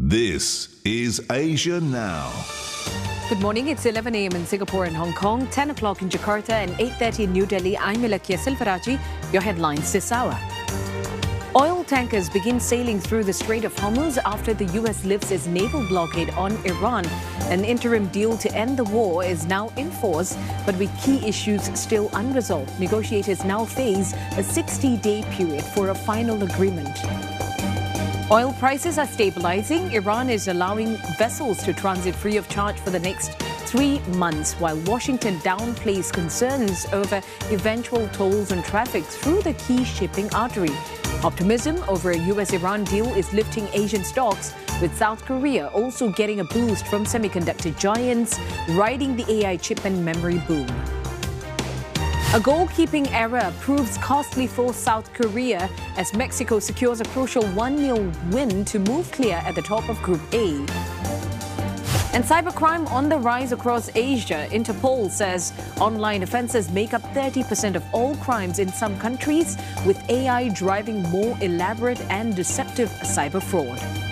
This is Asia Now. Good morning. It's 11 a.m. in Singapore and Hong Kong, 10 o'clock in Jakarta and 8:30 in New Delhi. I'm Ilakia Silveraji. Your headlines this hour. Oil tankers begin sailing through the Strait of Hormuz after the U.S. lifts its naval blockade on Iran. An interim deal to end the war is now in force, but with key issues still unresolved. Negotiators now face a 60-day period for a final agreement. Oil prices are stabilizing. Iran is allowing vessels to transit free of charge for the next 3 months, while Washington downplays concerns over eventual tolls on traffic through the key shipping artery. Optimism over a U.S.-Iran deal is lifting Asian stocks, with South Korea also getting a boost from semiconductor giants riding the AI chip and memory boom. A goalkeeping error proves costly for South Korea as Mexico secures a crucial 1-0 win to move clear at the top of Group A. And cybercrime on the rise across Asia. Interpol says online offences make up 30% of all crimes in some countries, with AI driving more elaborate and deceptive cyber fraud.